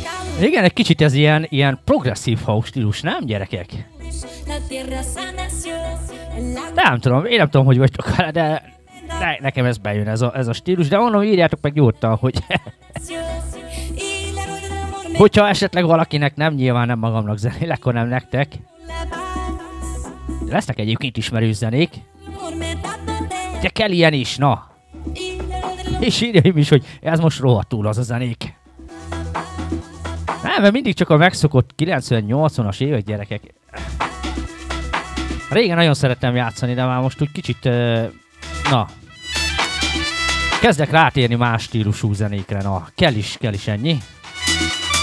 Igen, egy kicsit ez ilyen progresszív house stílus, nem gyerekek? Nem tudom, én nem tudom, hogy vagytok vele, de nekem ez bejön ez a stílus, de mondom, írjátok meg nyugodtan, hogy hogyha esetleg valakinek nem, nyilván nem magamnak zenélek, hanem nektek. Lesznek egyébként ismerős zenék. De kell ilyen is, na. És írjaim is, hogy ez most rohadtul az a zenék. Nem, mert mindig csak a megszokott 90-80-as évek, gyerekek. Régen nagyon szerettem játszani, de már most úgy kicsit, na. Kezdek rátérni más stílusú zenékre, na. Kell is ennyi.